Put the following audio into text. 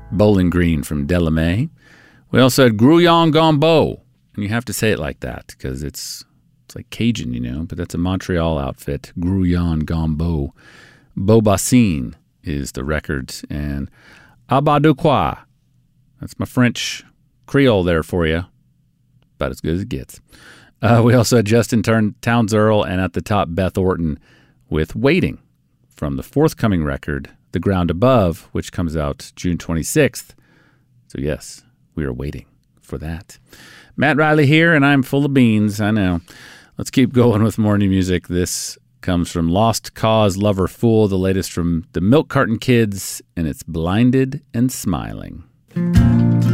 Bowling Green from Delamay. We also had Grouillon Gambo. And you have to say it like that because it's like Cajun, you know, but that's a Montreal outfit. Grouillon Gambo. Beaubassin is the record. And Abaduquois. That's my French Creole there for you. About as good as it gets. We also had Justin Townes Earl, and at the top, Beth Orton with Waiting from the forthcoming record, The Ground Above, which comes out June 26th. So yes, we are waiting for that. Matt Riley here, and I'm full of beans, I know. Let's keep going with more new music. This comes from Lost Cause Lover Fool, the latest from the Milk Carton Kids, and it's Blinded and Smiling.